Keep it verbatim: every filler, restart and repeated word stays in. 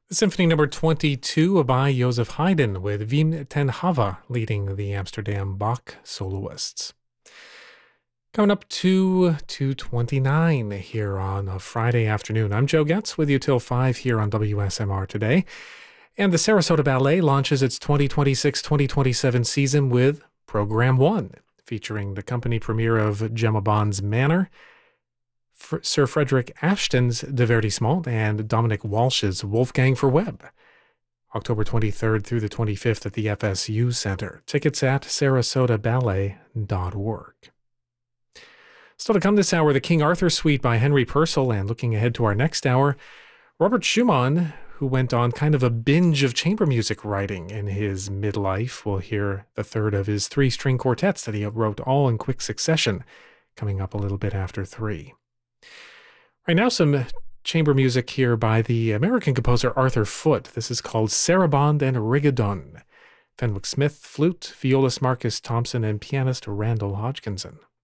Symphony number twenty-two by Joseph Haydn with Wim ten Hava leading the Amsterdam Bach soloists. Coming up to two twenty-nine here on a Friday afternoon. I'm Joe Getz with you till five here on W S M R Today. And the Sarasota Ballet launches its twenty twenty-six twenty twenty-seven season with Program one, featuring the company premiere of Gemma Bond's Manor, F- Sir Frederick Ashton's Divertissement, and Dominic Walsh's Wolfgang for Webb. October twenty-third through the twenty-fifth at the F S U Center. Tickets at sarasota ballet dot org. Still to come this hour, the King Arthur Suite by Henry Purcell, and looking ahead to our next hour, Robert Schumann, who went on kind of a binge of chamber music writing in his midlife. We'll hear the third of his three-string quartets that he wrote all in quick succession, coming up a little bit after three. Right now, some chamber music here by the American composer Arthur Foote. This is called Sarabande and Rigodon. Fenwick Smith, flute, violist Marcus Thompson, and pianist Randall Hodgkinson.